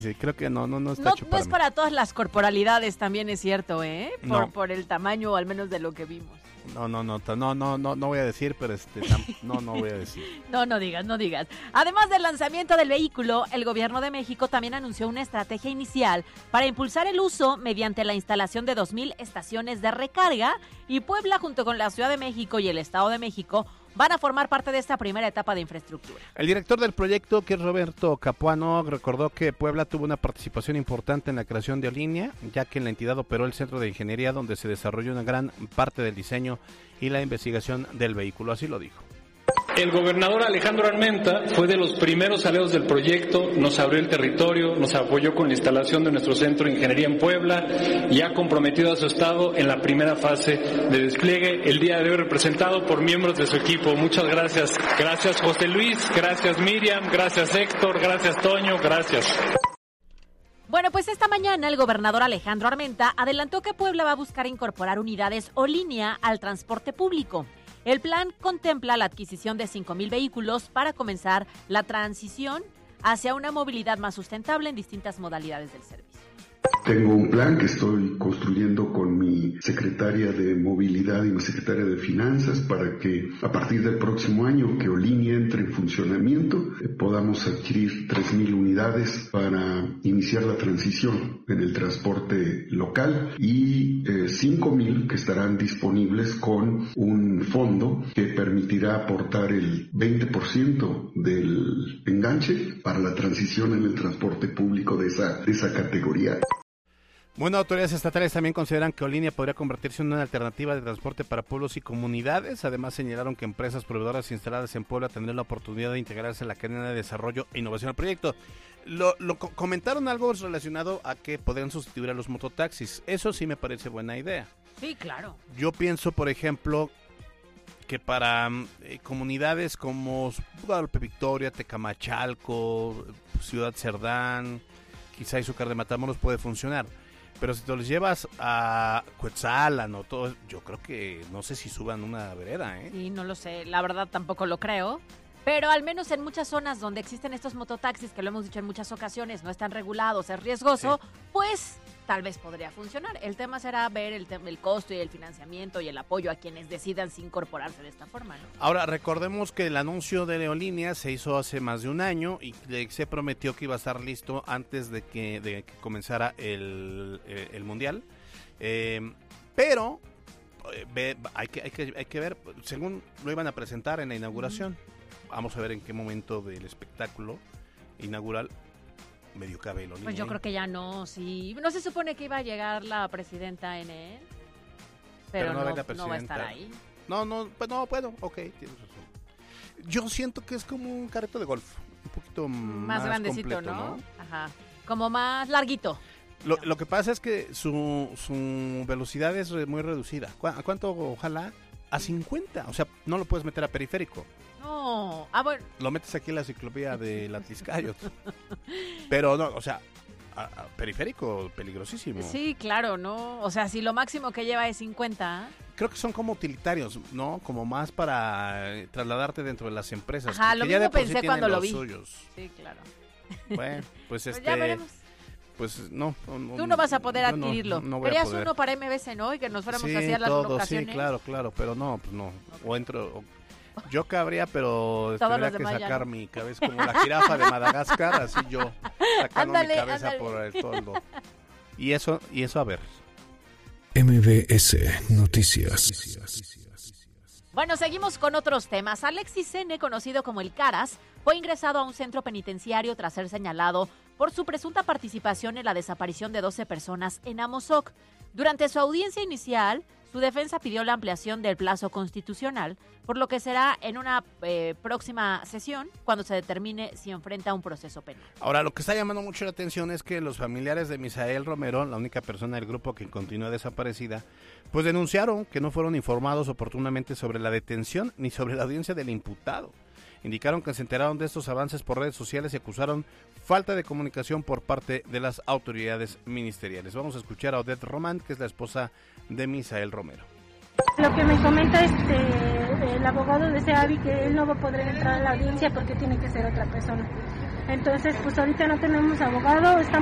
Sí, creo que no está hecho No es para todas las corporalidades, también es cierto, ¿eh? Por el tamaño, al menos de lo que vimos. No voy a decir, pero no voy a decir. No digas. Además del lanzamiento del vehículo, el gobierno de México también anunció una estrategia inicial para impulsar el uso mediante la instalación de 2,000 estaciones de recarga, y Puebla, junto con la Ciudad de México y el Estado de México, van a formar parte de esta primera etapa de infraestructura. El director del proyecto, que es Roberto Capuano, recordó que Puebla tuvo una participación importante en la creación de Olínea, ya que en la entidad operó el centro de ingeniería donde se desarrolló una gran parte del diseño y la investigación del vehículo, así lo dijo. El gobernador Alejandro Armenta fue de los primeros aliados del proyecto, nos abrió el territorio, nos apoyó con la instalación de nuestro centro de ingeniería en Puebla y ha comprometido a su estado en la primera fase de despliegue, el día de hoy representado por miembros de su equipo. Muchas gracias. Gracias José Luis, gracias Miriam, gracias Héctor, gracias Toño, gracias. Bueno, pues esta mañana el gobernador Alejandro Armenta adelantó que Puebla va a buscar incorporar unidades Olínea al transporte público. El plan contempla la adquisición de 5,000 vehículos para comenzar la transición hacia una movilidad más sustentable en distintas modalidades del servicio. Tengo un plan que estoy construyendo con mi secretaria de Movilidad y mi secretaria de Finanzas para que a partir del próximo año que Olínea entre en funcionamiento podamos adquirir 3,000 unidades para iniciar la transición en el transporte local y 5,000 que estarán disponibles con un fondo que permitirá aportar el 20% del enganche para la transición en el transporte público de esa categoría. Bueno, autoridades estatales también consideran que Olínea podría convertirse en una alternativa de transporte para pueblos y comunidades. Además, señalaron que empresas proveedoras instaladas en Puebla tendrán la oportunidad de integrarse en la cadena de desarrollo e innovación del proyecto. Comentaron algo relacionado a que podrían sustituir a los mototaxis. Eso sí me parece buena idea. Sí, claro. Yo pienso, por ejemplo, que para comunidades como Guadalupe Victoria, Tecamachalco, Ciudad Cerdán, quizá Izúcar de Matamoros puede funcionar. Pero si te los llevas a Cuetzalan o todo, yo creo que no sé si suban una vereda, ¿eh? Sí, no lo sé, la verdad tampoco lo creo. Pero al menos en muchas zonas donde existen estos mototaxis, que lo hemos dicho en muchas ocasiones, no están regulados, es riesgoso, sí, pues tal vez podría funcionar. El tema será ver el costo y el financiamiento y el apoyo a quienes decidan incorporarse de esta forma, ¿no? Ahora, recordemos que el anuncio de Leolínea se hizo hace más de un año y se prometió que iba a estar listo antes de que comenzara el Mundial. Pero hay que ver, según lo iban a presentar en la inauguración. Vamos a ver en qué momento del espectáculo inaugural medio cabe el Olínea. Pues yo creo que ya no, sí. No se supone que iba a llegar la presidenta en él, pero no va a estar ahí. Bueno, ok, tienes razón. Yo siento que es como un carrito de golf, un poquito más grandecito, completo, ¿no? Ajá, como más larguito. Lo que pasa es que su velocidad es muy reducida. ¿A cuánto? Ojalá a 50, o sea, no lo puedes meter a periférico. No, bueno. Lo metes aquí en la ciclovía de la Tizcayot. Pero no, o sea, a periférico peligrosísimo. Sí, claro, ¿no? O sea, si lo máximo que lleva es 50. Creo que son como utilitarios, ¿no? Como más para trasladarte dentro de las empresas. Ajá, lo mismo pensé sí cuando lo vi. Suyos. Sí, claro. Bueno, pues ya veremos. Pues no. Tú no vas a poder adquirirlo. No Querías uno para MBC, ¿no? Y que nos fuéramos así a las locaciones. Sí, claro, pero no, pues no. O entro... Yo cabría, pero tendría que sacar mi cabeza como la jirafa de Madagascar, así yo sacando mi cabeza por el toldo. Y eso a ver. MBS Noticias. Bueno, seguimos con otros temas. Alexis N., conocido como el Caras, fue ingresado a un centro penitenciario tras ser señalado por su presunta participación en la desaparición de 12 personas en Amozoc. Durante su audiencia inicial, su defensa pidió la ampliación del plazo constitucional, por lo que será en una próxima sesión cuando se determine si enfrenta un proceso penal. Ahora, lo que está llamando mucho la atención es que los familiares de Misael Romero, la única persona del grupo que continúa desaparecida, pues denunciaron que no fueron informados oportunamente sobre la detención ni sobre la audiencia del imputado. Indicaron que se enteraron de estos avances por redes sociales y acusaron falta de comunicación por parte de las autoridades ministeriales. Vamos a escuchar a Odette Román, que es la esposa de Misael Romero. Lo que me comenta el abogado de SEAVI, que él no va a poder entrar a la audiencia porque tiene que ser otra persona. Entonces, pues ahorita no tenemos abogado, estamos